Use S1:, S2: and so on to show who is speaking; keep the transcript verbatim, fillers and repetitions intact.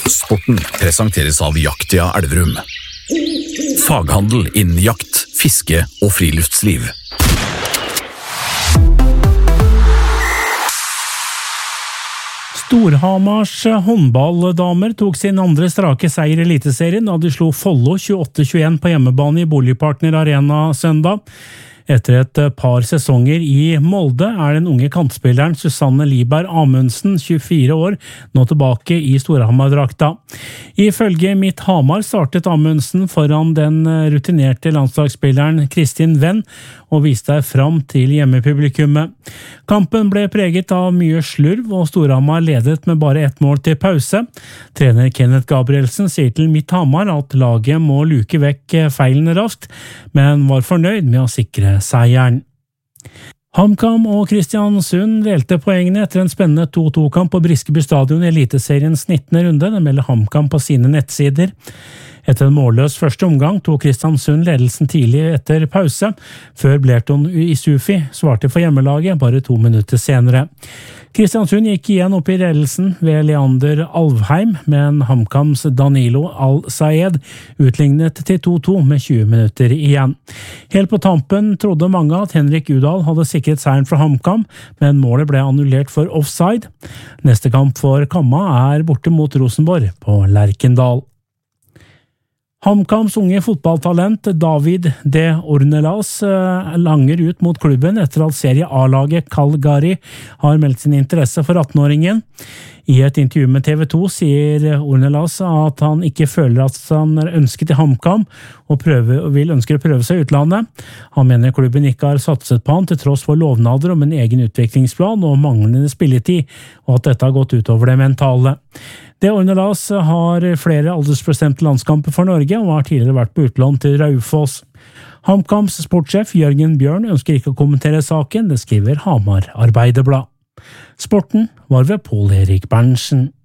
S1: Sporten presenteres av Jaktia Elverum. Faghandel innen jakt, fiske og friluftsliv.
S2: Storhamars håndballdamer tok sin andre strake seier i Eliteserien da de slo Follo tjueåtte tjueen på hjemmebane i Boligpartner Arena søndag. Etter et par sesonger i Molde er den unge kantspilleren Susanne Liberg Amundsen, tjuefire år, nå tilbake i Storhamar-drakta. Ifølge Mitt Hamar startet Amundsen foran den rutinerte landslagsspilleren Kristin Venn og viste seg fram til hjemmepublikummet. Kampen ble preget av mye slurv, og Storhamar ledet med bare ett mål til pause. Trener Kenneth Gabrielsen sier til Mitt Hamar at laget må luke vekk feilene raskt, men var fornøyd med å sikre seieren. HamKam og Kristiansund delte poengene etter en spennende to-to-kamp på Briskeby stadion i Eliteseriens nittende runde. Det melder HamKam på sine nettsider. Etter en målløs første omgang tok Kristiansund ledelsen tidlig etter pause, før Blerton Isufi svarte for hjemmelaget bare to minutter senere. Kristiansund gikk igjen opp i ledelsen ved Leander Alvheim, men HamKams Danilo Al-Sayed utlignet til to-to med tjue minutter igjen. Helt på tampen trodde mange at Henrik Udal hadde sikret seieren for HamKam, men målet ble annullert for offside. Neste kamp for Kamma er borte mot Rosenborg på Lerkendal. HamKams unge fotballtalent David De Ornelas langer ut mot klubben etter at serie A-laget Calgary har meldt sin interesse for attenåringen. I et intervju med T V to sier Ornelas at han ikke føler at han er ønsket i HamKam og prøve, vil ønsker å prøve seg i utlandet. Han mener klubben ikke har satset på han til tross for lovnader om en egen utviklingsplan og manglende spilletid, og at dette har gått utover det mentale. Det Ornelas har flere aldersbestemte landskamper for Norge og har tidligere vært på utlån til Raufoss. HamKams sportssjef Jørgen Bjørn ønsker ikke å kommentere saken, det skriver Hamar Arbeiderblad. Sporten var ved Pål Erik Berntsen.